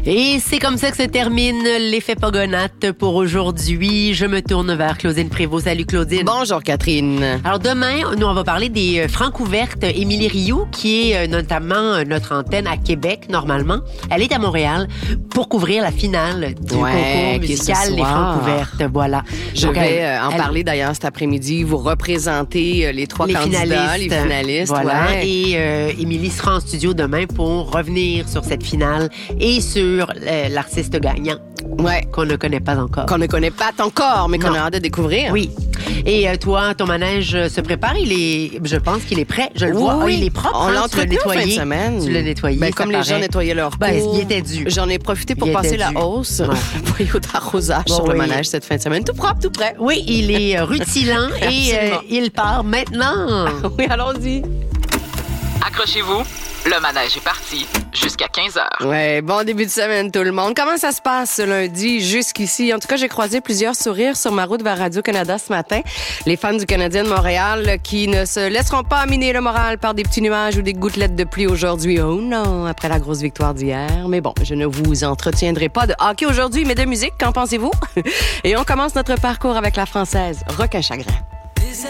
Et c'est comme ça que se termine l'effet Pogonate pour aujourd'hui. Je me tourne vers Claudine Prévost. Salut Claudine. Bonjour Catherine. Alors demain, nous on va parler des Francs ouvertes. Émilie Rioux, qui est notamment notre antenne à Québec normalement, elle est à Montréal pour couvrir la finale du concours musical Les Francs ouvertes. Voilà. Je vais en parler d'ailleurs cet après-midi. Vous représentez les trois candidats, les finalistes. Voilà. Ouais. Et Émilie sera en studio demain pour revenir sur cette finale et sur l'artiste gagnant. Ouais. Qu'on ne connaît pas encore. Qu'on ne connaît pas encore, mais qu'on a hâte de découvrir. Oui. Et toi, ton manège se prépare. Je pense qu'il est prêt. Je le vois. Oui. Il est propre. On l'a entretenu en fin de semaine. Tu l'as nettoyé. Ben, comme les gens nettoyaient leur cours. Il était dû. J'en ai profité pour passer la hausse. Boyau d'arrosage sur le manège cette fin de semaine. Tout propre, tout prêt. Oui, il est rutilant et il part maintenant. Oui, allons-y. Accrochez-vous. Le manège est parti jusqu'à 15h. Ouais, bon début de semaine tout le monde. Comment ça se passe ce lundi jusqu'ici? En tout cas, j'ai croisé plusieurs sourires sur ma route vers Radio-Canada ce matin. Les fans du Canadien de Montréal qui ne se laisseront pas miner le moral par des petits nuages ou des gouttelettes de pluie aujourd'hui. Oh non, après la grosse victoire d'hier. Mais bon, je ne vous entretiendrai pas de hockey aujourd'hui, mais de musique. Qu'en pensez-vous? Et on commence notre parcours avec la Française Requin Chagrin.